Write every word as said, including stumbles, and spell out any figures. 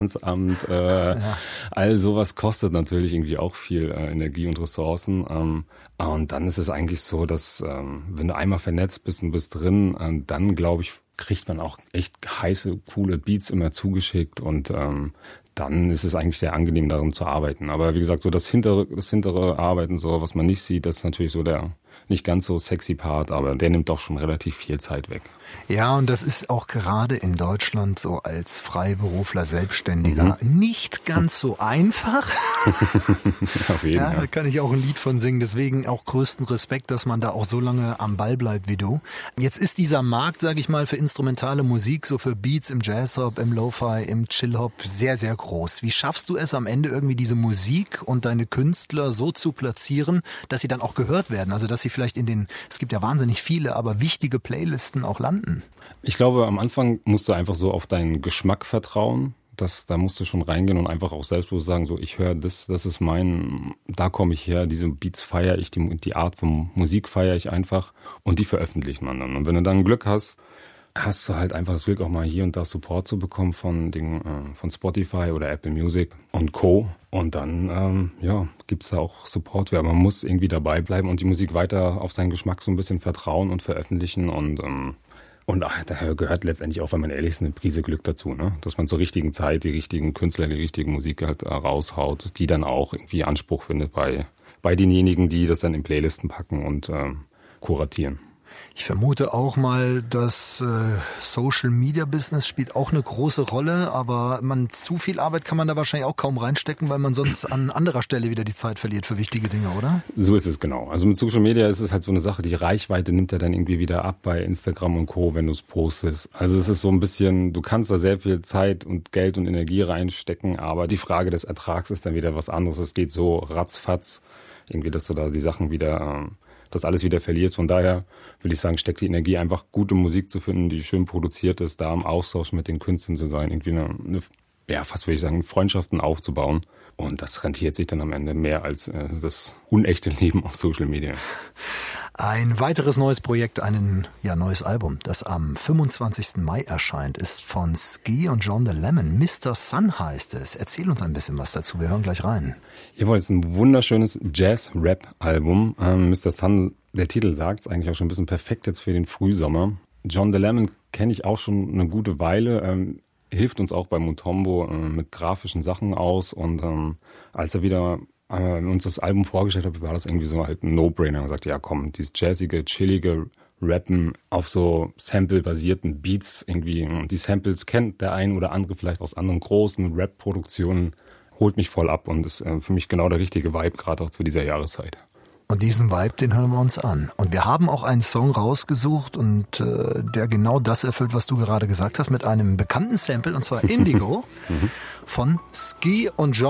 Amt, äh, ja. All sowas kostet natürlich irgendwie auch viel äh, Energie und Ressourcen. Ähm, und dann ist es eigentlich so, dass ähm, wenn du einmal vernetzt bist und bist drin, äh, dann glaube ich, kriegt man auch echt heiße, coole Beats immer zugeschickt und ähm, dann ist es eigentlich sehr angenehm, darin zu arbeiten. Aber wie gesagt, so das hintere, das hintere Arbeiten, so was man nicht sieht, das ist natürlich so der nicht ganz so sexy Part, aber der nimmt doch schon relativ viel Zeit weg. Ja, und das ist auch gerade in Deutschland so als Freiberufler, Selbstständiger mhm. nicht ganz so einfach. Auf jeden Fall. Ja, da kann ich auch ein Lied von singen. Deswegen auch größten Respekt, dass man da auch so lange am Ball bleibt wie du. Jetzt ist dieser Markt, sage ich mal, für instrumentale Musik, so für Beats im Jazzhop, im Lo-Fi, im Chillhop sehr, sehr groß. Wie schaffst du es am Ende irgendwie diese Musik und deine Künstler so zu platzieren, dass sie dann auch gehört werden? Also dass sie vielleicht in den, es gibt ja wahnsinnig viele, aber wichtige Playlisten auch landen. Ich glaube, am Anfang musst du einfach so auf deinen Geschmack vertrauen. Das, da musst du schon reingehen und einfach auch selbstbewusst sagen, so ich höre das, das ist mein, da komme ich her, diese Beats feiere ich, die, die Art von Musik feiere ich einfach und die veröffentlicht man dann. Und wenn du dann Glück hast, hast du halt einfach das Glück, auch mal hier und da Support zu bekommen von den, äh, von Spotify oder Apple Music und Co. Und dann, ähm, ja, gibt's da auch Support. Ja, man muss irgendwie dabei bleiben und die Musik weiter auf seinen Geschmack so ein bisschen vertrauen und veröffentlichen und, ähm, Und ach, da gehört letztendlich auch, wenn man ehrlich ist, eine Prise Glück dazu, ne? Dass man zur richtigen Zeit die richtigen Künstler, die richtige Musik halt raushaut, die dann auch irgendwie Anspruch findet bei, bei denjenigen, die das dann in Playlisten packen und äh, kuratieren. Ich vermute auch mal, das äh, Social-Media-Business spielt auch eine große Rolle, aber man zu viel Arbeit kann man da wahrscheinlich auch kaum reinstecken, weil man sonst an anderer Stelle wieder die Zeit verliert für wichtige Dinge, oder? So ist es genau. Also mit Social Media ist es halt so eine Sache, die Reichweite nimmt ja dann irgendwie wieder ab bei Instagram und Co., wenn du es postest. Also es ist so ein bisschen, du kannst da sehr viel Zeit und Geld und Energie reinstecken, aber die Frage des Ertrags ist dann wieder was anderes. Es geht so ratzfatz, irgendwie, dass du da die Sachen wieder... Ähm, das alles wieder verlierst. Von daher will ich sagen, steckt die Energie einfach, gute Musik zu finden, die schön produziert ist, da im Austausch mit den Künstlern zu sein, irgendwie eine, eine ja, fast würde ich sagen, Freundschaften aufzubauen. Und das rentiert sich dann am Ende mehr als äh, das unechte Leben auf Social Media. Ein weiteres neues Projekt, ein ja, neues Album, das am fünfundzwanzigsten Mai erscheint, ist von Ski und John the Lemon. Mister Sun heißt es. Erzähl uns ein bisschen was dazu. Wir hören gleich rein. Jawohl, es ist ein wunderschönes Jazz-Rap-Album. Ähm, Mister Sun, der Titel sagt es eigentlich auch schon ein bisschen perfekt jetzt für den Frühsommer. John the Lemon kenne ich auch schon eine gute Weile. Ähm, hilft uns auch bei Mutombo äh, mit grafischen Sachen aus. Und ähm, als er wieder äh, uns das Album vorgestellt hat, war das irgendwie so halt ein No-Brainer. Er sagt, ja komm, dieses jazzige, chillige Rappen auf so Sample-basierten Beats irgendwie. Und die Samples kennt der ein oder andere vielleicht aus anderen großen Rap-Produktionen. Holt mich voll ab und ist äh, für mich genau der richtige Vibe, gerade auch zu dieser Jahreszeit. Und diesen Vibe, den hören wir uns an. Und wir haben auch einen Song rausgesucht und äh, der genau das erfüllt, was du gerade gesagt hast, mit einem bekannten Sample, und zwar Indigo von Ski und John.